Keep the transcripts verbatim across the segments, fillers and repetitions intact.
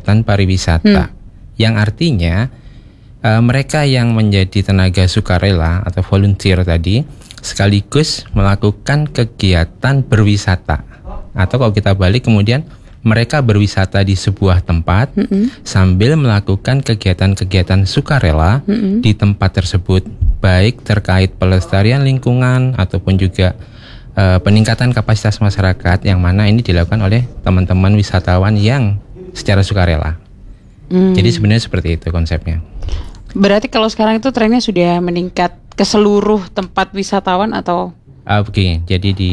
kegiatan pariwisata, hmm. yang artinya uh, mereka yang menjadi tenaga sukarela atau volunteer tadi sekaligus melakukan kegiatan berwisata, atau kalau kita balik kemudian mereka berwisata di sebuah tempat mm-hmm. sambil melakukan kegiatan-kegiatan sukarela mm-hmm. di tempat tersebut, baik terkait pelestarian lingkungan ataupun juga uh, peningkatan kapasitas masyarakat, yang mana ini dilakukan oleh teman-teman wisatawan yang secara sukarela. Mm. Jadi sebenarnya seperti itu konsepnya. Berarti kalau sekarang itu trennya sudah meningkat ke seluruh tempat wisatawan atau? Uh, Oke, jadi di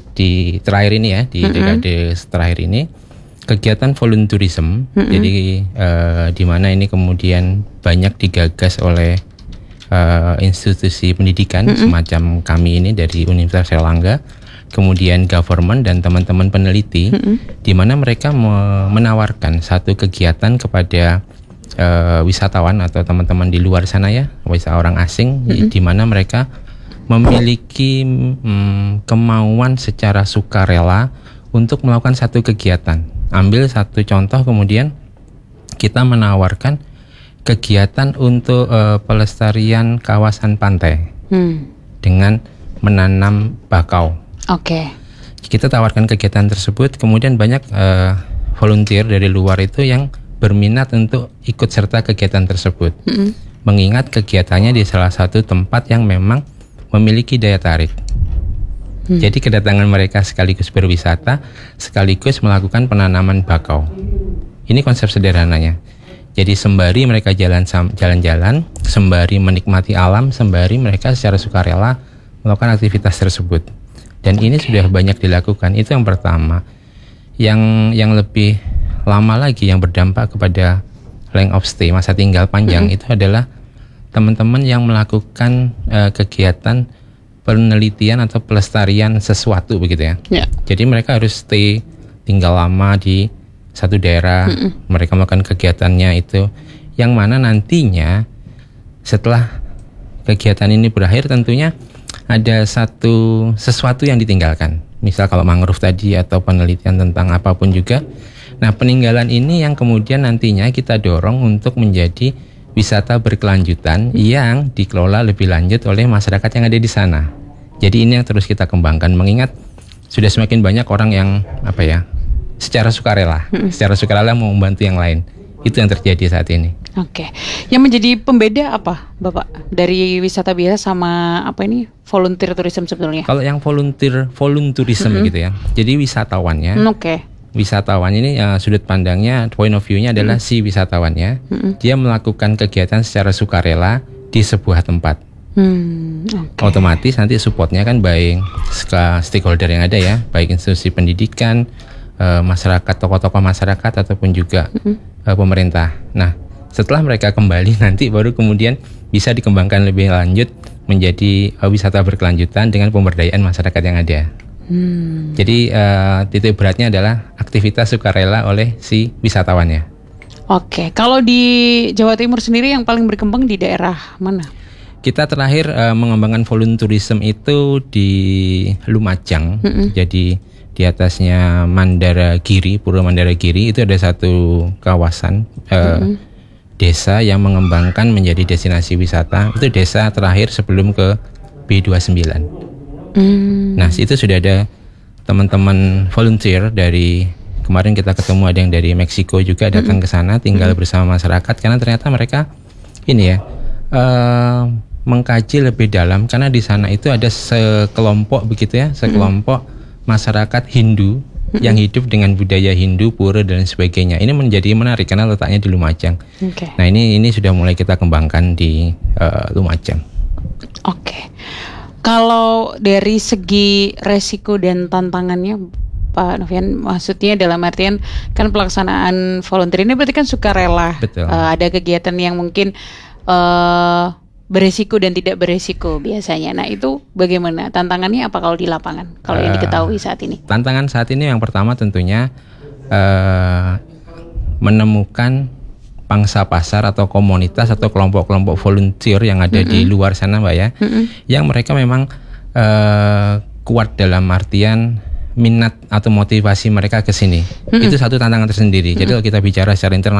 di terakhir ini ya, di mm-hmm. dekade terakhir ini kegiatan volunteerism, mm-hmm. jadi uh, di mana ini kemudian banyak digagas oleh uh, institusi pendidikan mm-hmm. semacam kami ini dari Universitas Airlangga, kemudian government dan teman-teman peneliti, mm-hmm. di mana mereka me- menawarkan satu kegiatan kepada uh, wisatawan atau teman-teman di luar sana ya, wisatawan orang asing, mm-hmm. di mana mereka memiliki mm, kemauan secara sukarela untuk melakukan satu kegiatan. Ambil satu contoh, kemudian kita menawarkan kegiatan untuk uh, pelestarian kawasan pantai hmm. dengan menanam bakau. Oke. Okay. Kita tawarkan kegiatan tersebut, kemudian banyak uh, volunteer dari luar itu yang berminat untuk ikut serta kegiatan tersebut. Hmm. Mengingat kegiatannya di salah satu tempat yang memang memiliki daya tarik. Hmm. Jadi kedatangan mereka sekaligus berwisata, sekaligus melakukan penanaman bakau. Ini konsep sederhananya. Jadi sembari mereka jalan jalan-jalan, sembari menikmati alam, sembari mereka secara sukarela melakukan aktivitas tersebut. Dan okay. ini sudah banyak dilakukan. Itu yang pertama. Yang yang lebih lama lagi yang berdampak kepada length of stay, masa tinggal panjang, hmm. itu adalah teman-teman yang melakukan uh, kegiatan penelitian atau pelestarian sesuatu begitu ya. Yeah. Jadi mereka harus stay tinggal lama di satu daerah, mm-mm. mereka melakukan kegiatannya itu, yang mana nantinya setelah kegiatan ini berakhir tentunya ada satu sesuatu yang ditinggalkan. Misal kalau mangrove tadi atau penelitian tentang apapun juga. Nah, peninggalan ini yang kemudian nantinya kita dorong untuk menjadi wisata berkelanjutan yang dikelola lebih lanjut oleh masyarakat yang ada di sana. Jadi ini yang terus kita kembangkan, mengingat sudah semakin banyak orang yang apa ya, secara sukarela, hmm. secara sukarela mau membantu yang lain. Itu yang terjadi saat ini. Oke. Yang menjadi pembeda apa, Bapak, dari wisata biasa sama apa ini volunteer tourism sebetulnya? Kalau yang volunteer volunteerism hmm. gitu ya. Jadi wisatawannya. Hmm, Oke. Okay. Wisatawan ini uh, sudut pandangnya, point of view-nya adalah hmm. si wisatawannya. Hmm. Dia melakukan kegiatan secara sukarela di sebuah tempat. Hmm, okay. Otomatis nanti supportnya kan baik stakeholder yang ada ya, baik institusi pendidikan, uh, masyarakat, tokoh-tokoh masyarakat ataupun juga hmm. uh, pemerintah. Nah, setelah mereka kembali nanti baru kemudian bisa dikembangkan lebih lanjut menjadi uh, wisata berkelanjutan dengan pemberdayaan masyarakat yang ada. Hmm. Jadi uh, titik beratnya adalah aktivitas sukarela oleh si wisatawannya. Oke, kalau di Jawa Timur sendiri yang paling berkembang di daerah mana? Kita terakhir uh, mengembangkan volunteerism itu di Lumajang. Mm-hmm. Jadi di atasnya Mandaragiri, Pura Mandaragiri itu ada satu kawasan uh, mm-hmm. desa yang mengembangkan menjadi destinasi wisata. Itu desa terakhir sebelum ke B dua puluh sembilan. Hmm. Nah, itu sudah ada teman-teman volunteer dari kemarin kita ketemu, ada yang dari Meksiko juga datang hmm. ke sana tinggal hmm. bersama masyarakat, karena ternyata mereka ini ya uh, mengkaji lebih dalam, karena di sana itu ada sekelompok begitu ya, sekelompok hmm. masyarakat Hindu hmm. yang hidup dengan budaya Hindu, pura dan sebagainya. Ini menjadi menarik karena letaknya di Lumajang. Okay. Nah, ini ini sudah mulai kita kembangkan di uh, Lumajang. Oke. Okay. Kalau dari segi resiko dan tantangannya, Pak Novian, maksudnya dalam artian kan pelaksanaan volunteer ini berarti kan sukarela. Betul. Uh, ada kegiatan yang mungkin uh, beresiko dan tidak beresiko biasanya. Nah, itu bagaimana? Tantangannya apa kalau di lapangan? Kalau uh, yang diketahui saat ini? Tantangan saat ini yang pertama tentunya uh, menemukan pangsa pasar atau komunitas atau kelompok-kelompok volunteer yang ada mm-hmm. di luar sana, Mbak ya, mm-hmm. yang mereka memang uh, kuat dalam artian minat atau motivasi mereka ke sini. Mm-hmm. Itu satu tantangan tersendiri. Mm-hmm. Jadi kalau kita bicara secara internal